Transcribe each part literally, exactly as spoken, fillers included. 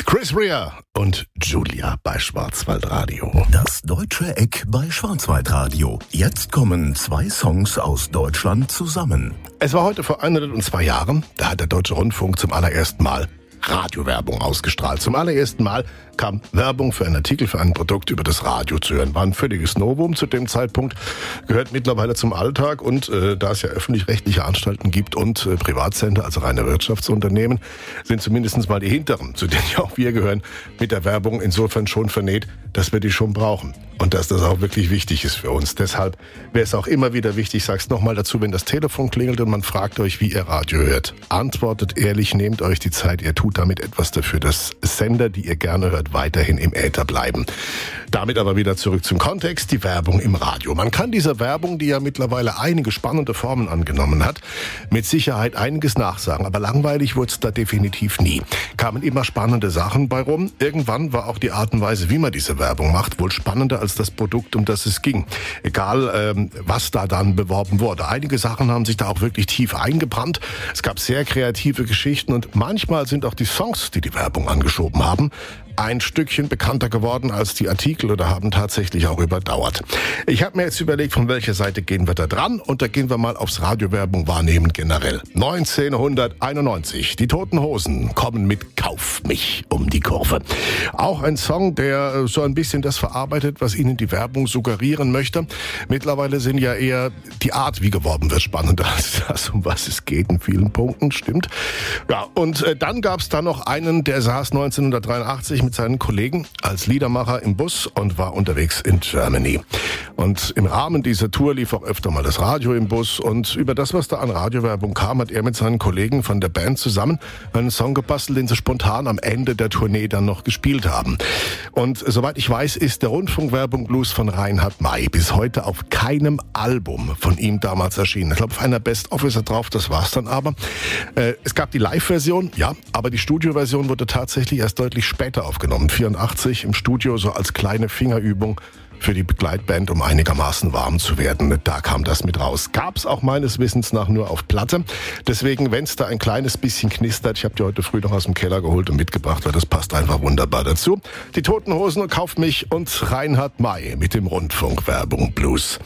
Chris Rea und Julia bei Schwarzwaldradio. Das Deutsche Eck bei Schwarzwaldradio. Jetzt kommen zwei Songs aus Deutschland zusammen. Es war heute vor hundertzwei Jahren, da hat der Deutsche Rundfunk zum allerersten Mal Radiowerbung ausgestrahlt. Zum allerersten Mal kam Werbung für einen Artikel, für ein Produkt über das Radio zu hören. War ein völliges Novum zu dem Zeitpunkt, gehört mittlerweile zum Alltag und äh, da es ja öffentlich-rechtliche Anstalten gibt und äh, Privatsender, also reine Wirtschaftsunternehmen, sind zumindest mal die hinteren, zu denen ja auch wir gehören, mit der Werbung insofern schon vernäht, dass wir die schon brauchen und dass das auch wirklich wichtig ist für uns. Deshalb wäre es auch immer wieder wichtig, ich sag's nochmal dazu, wenn das Telefon klingelt und man fragt euch, wie ihr Radio hört. Antwortet ehrlich, nehmt euch die Zeit, ihr tut damit etwas dafür, dass Sender, die ihr gerne hört, weiterhin im Äther bleiben. Damit aber wieder zurück zum Kontext, die Werbung im Radio. Man kann dieser Werbung, die ja mittlerweile einige spannende Formen angenommen hat, mit Sicherheit einiges nachsagen, aber langweilig wurde es da definitiv nie. Kamen immer spannende Sachen bei rum. Irgendwann war auch die Art und Weise, wie man diese Werbung macht, wohl spannender als das Produkt, um das es ging. Egal, ähm, was da dann beworben wurde. Einige Sachen haben sich da auch wirklich tief eingebrannt. Es gab sehr kreative Geschichten und manchmal sind auch die Songs, die die Werbung angeschoben haben, ein Stückchen bekannter geworden als die Artikel oder haben tatsächlich auch überdauert. Ich habe mir jetzt überlegt, von welcher Seite gehen wir da dran und da gehen wir mal aufs Radiowerbung wahrnehmen generell. neunzehnhunderteinundneunzig, die Toten Hosen kommen mit Kauf mich um die Kurve. Auch ein Song, der so ein bisschen das verarbeitet, was Ihnen die Werbung suggerieren möchte. Mittlerweile sind ja eher die Art, wie geworben wird, spannender als das, um was es geht in vielen Punkten, stimmt. Ja, und äh, dann gab es da noch einen, der saß neunzehnhundertdreiundachtzig mit seinen Kollegen als Liedermacher im Bus und war unterwegs in Germany. Und im Rahmen dieser Tour lief auch öfter mal das Radio im Bus und über das, was da an Radiowerbung kam, hat er mit seinen Kollegen von der Band zusammen einen Song gebastelt, den sie spontan am Ende der Tournee dann noch gespielt haben. Und soweit ich weiß, ist der Rundfunkwerbung Blues von Reinhard May bis heute auf keinem Album von ihm damals erschienen. Ich glaube, auf einer Best-of ist er drauf, das war's dann aber. Äh, es gab die Live-Version, ja, aber die Studio-Version wurde tatsächlich erst deutlich später aufgenommen. vierundachtzig im Studio, so als kleine Fingerübung für die Begleitband, um einigermaßen warm zu werden. Da kam das mit raus. Gab's auch meines Wissens nach nur auf Platte. Deswegen, wenn's da ein kleines bisschen knistert, ich habe die heute früh noch aus dem Keller geholt und mitgebracht, weil das passt einfach wunderbar dazu. Die Toten Hosen, Kauf mich und Reinhard May mit dem Rundfunkwerbung Blues.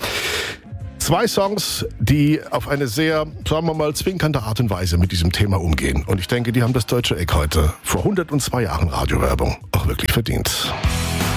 Zwei Songs, die auf eine sehr, sagen wir mal, zwinkernde Art und Weise mit diesem Thema umgehen. Und ich denke, die haben das Deutsche Eck heute vor hundertzwei Jahren Radiowerbung auch wirklich verdient.